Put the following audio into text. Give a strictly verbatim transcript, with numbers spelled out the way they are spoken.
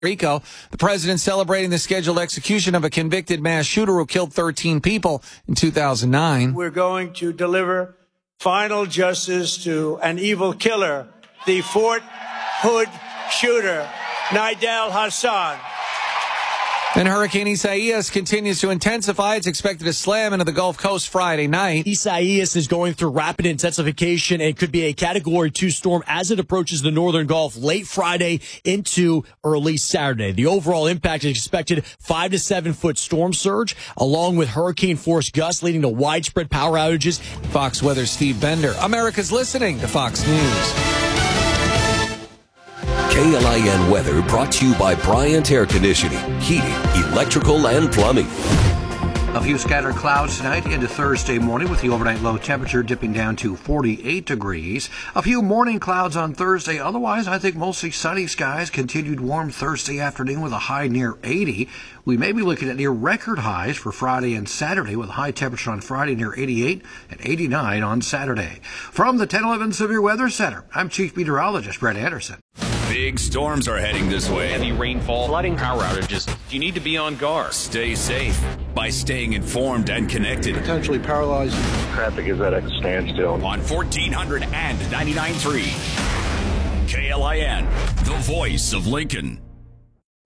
Rico. The president celebrating the scheduled execution of a convicted mass shooter who killed thirteen people in two thousand nine. We're going to deliver final justice to an evil killer, the Fort Hood shooter, Nidal Hasan. And Hurricane Isaias continues to intensify. It's expected to slam into the Gulf Coast Friday night. Isaias is going through rapid intensification and could be a Category two storm as it approaches the northern Gulf late Friday into early Saturday. The overall impact is expected five to seven foot storm surge, along with hurricane force gusts leading to widespread power outages. Fox Weather's Steve Bender. America's listening to Fox News. K L I N weather brought to you by Bryant Air Conditioning, Heating, Electrical, and Plumbing. A few scattered clouds tonight into Thursday morning with the overnight low temperature dipping down to forty-eight degrees. A few morning clouds on Thursday. Otherwise, I think mostly sunny skies. Continued warm Thursday afternoon with a high near eighty. We may be looking at near record highs for Friday and Saturday with a high temperature on Friday near eighty-eight and eighty-nine on Saturday. From the ten eleven Severe Weather Center, I'm Chief Meteorologist Brett Anderson. Big storms are heading this way. Heavy rainfall, flooding, power outages. You need to be on guard. Stay safe by staying informed and connected. Potentially paralyzed. Traffic is at a standstill. On fourteen hundred and ninety-nine point three. K L I N, the voice of Lincoln.